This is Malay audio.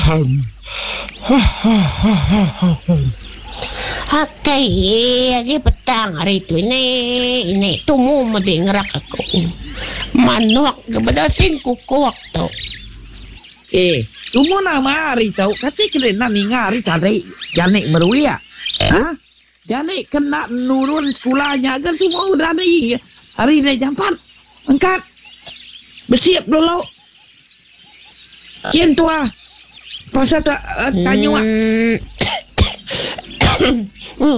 Okay, lagi petang hari tu ini tumu mendengerak aku. Manok kebadasin kukuak tau. Tumo na maari tau. Kati kena na ngari tarik janik merui ya. Ha? Janik kena nurun sekolahnya kan semua udah ni. Hari ni jam 4. Angkat. Bersiap dulu. Kian tua. Pasal tak tanya